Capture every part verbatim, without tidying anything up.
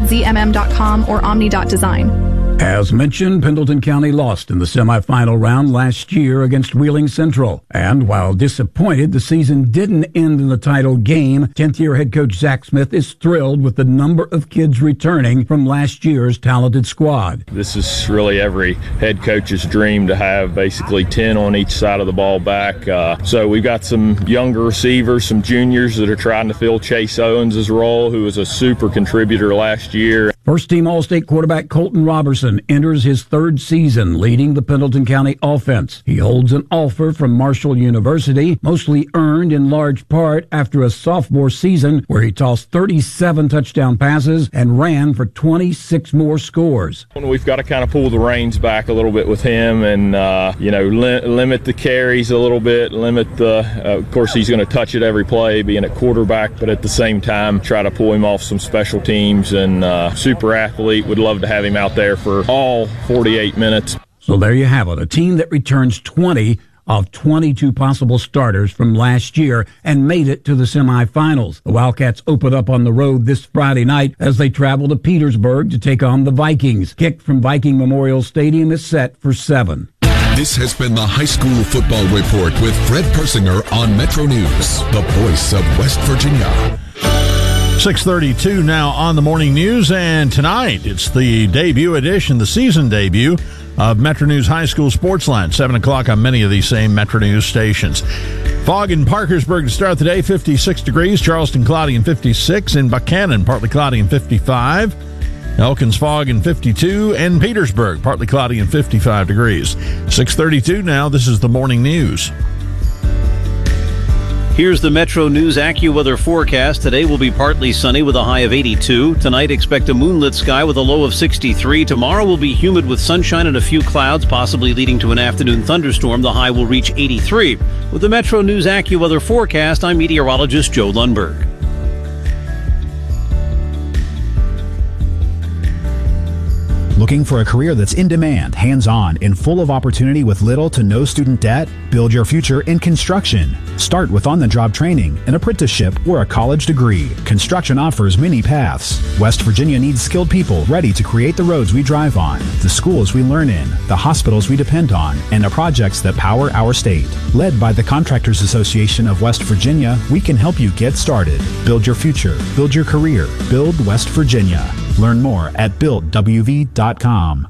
z m m dot com or omni dot design. As mentioned, Pendleton County lost in the semifinal round last year against Wheeling Central. And while disappointed the season didn't end in the title game, tenth-year head coach Zach Smith is thrilled with the number of kids returning from last year's talented squad. This is really every head coach's dream to have basically ten on each side of the ball back. Uh, so we've got some younger receivers, some juniors that are trying to fill Chase Owens' role, who was a super contributor last year. First-team All-State quarterback Colton Robertson enters his third season leading the Pendleton County offense. He holds an offer from Marshall University, mostly earned in large part after a sophomore season where he tossed thirty-seven touchdown passes and ran for twenty-six more scores. We've got to kind of pull the reins back a little bit with him and, uh, you know, li- limit the carries a little bit, limit the, uh, of course, he's going to touch it every play, being a quarterback, but at the same time, try to pull him off some special teams and uh, super athlete. Would love to have him out there for all forty-eight minutes. So there you have it, a team that returns twenty of twenty-two possible starters from last year and made it to the semifinals. The Wildcats open up on the road this Friday night as they travel to Petersburg to take on the Vikings. Kick from Viking Memorial Stadium is set for seven. This has been the High School Football Report with Fred Persinger on Metro News, the voice of West Virginia. six thirty-two now on the morning news, and tonight it's the debut edition, the season debut of Metro News High School Sportsline, seven o'clock on many of these same Metro News stations. Fog in Parkersburg to start the day, fifty-six degrees. Charleston cloudy and fifty-six. In Buchanan, partly cloudy and fifty-five. Elkins fog and fifty-two. And Petersburg, partly cloudy and fifty-five degrees. six thirty-two now, this is the morning news. Here's the Metro News AccuWeather forecast. Today will be partly sunny with a high of eighty-two. Tonight, expect a moonlit sky with a low of sixty-three. Tomorrow will be humid with sunshine and a few clouds, possibly leading to an afternoon thunderstorm. The high will reach eighty-three. With the Metro News AccuWeather forecast, I'm meteorologist Joe Lundberg. Looking for a career that's in demand, hands-on, and full of opportunity with little to no student debt? Build your future in construction. Start with on-the-job training, an apprenticeship, or a college degree. Construction offers many paths. West Virginia needs skilled people ready to create the roads we drive on, the schools we learn in, the hospitals we depend on, and the projects that power our state. Led by the Contractors Association of West Virginia, we can help you get started. Build your future. Build your career. Build West Virginia. Learn more at build w v dot com.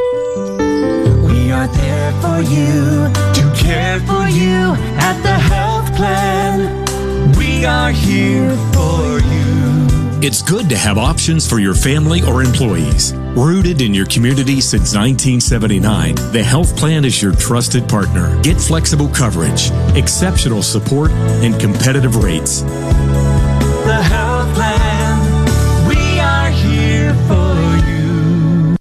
We are there for you, to care for you at the health plan. We are here for you. It's good to have options for your family or employees. Rooted in your community since nineteen seventy-nine, the health plan is your trusted partner. Get flexible coverage, exceptional support, and competitive rates. The health plan, we are here for you.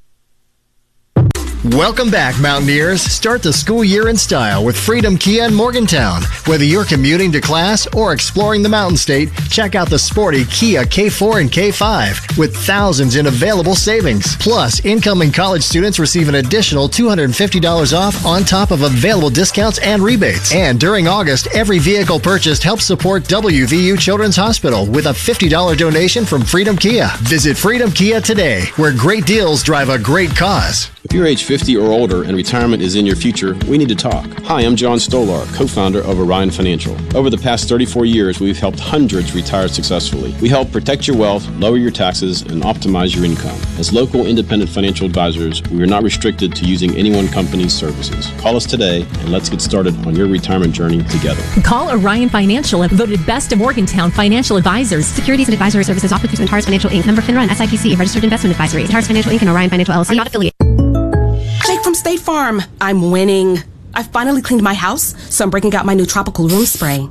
Welcome back, Mountaineers. Start the school year in style with Freedom Kia in Morgantown. Whether you're commuting to class or exploring the Mountain State, check out the sporty Kia K four and K five with thousands in available savings. Plus, incoming college students receive an additional two hundred fifty dollars off on top of available discounts and rebates. And during August, every vehicle purchased helps support W V U Children's Hospital with a fifty dollars donation from Freedom Kia. Visit Freedom Kia today, where great deals drive a great cause. If you're age fifty or older and retirement is in your future, we need to talk. Hi, I'm John Stolar, co-founder of Orion Financial. Over the past thirty-four years, we've helped hundreds retire successfully. We help protect your wealth, lower your taxes, and optimize your income. As local independent financial advisors, we are not restricted to using any one company's services. Call us today and let's get started on your retirement journey together. Call Orion Financial, voted best of Morgantown financial advisors. Securities and advisory services offered through Centaurus Financial Incorporated. Member FINRA and S I P C. Registered investment advisory. Centaurus Financial Incorporated and Orion Financial L L C are not affiliated. Jake from State Farm. I'm winning. I finally cleaned my house, so I'm breaking out my new tropical room spray.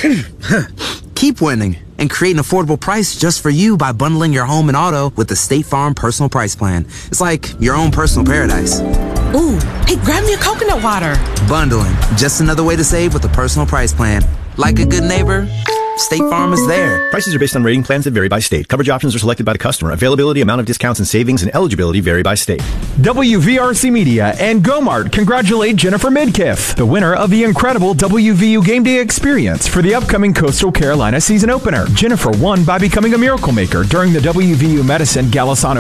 Keep winning and create an affordable price just for you by bundling your home and auto with the State Farm Personal Price Plan. It's like your own personal paradise. Ooh, hey, grab me a coconut water. Bundling, just another way to save with the Personal Price Plan. Like a good neighbor, State Farm is there. Prices are based on rating plans that vary by state. Coverage options are selected by the customer. Availability, amount of discounts and savings, and eligibility vary by state. W V R C Media and Gomart congratulate Jennifer Midkiff, the winner of the incredible W V U Game Day experience for the upcoming Coastal Carolina season opener. Jennifer won by becoming a miracle maker during the W V U Medicine Golisano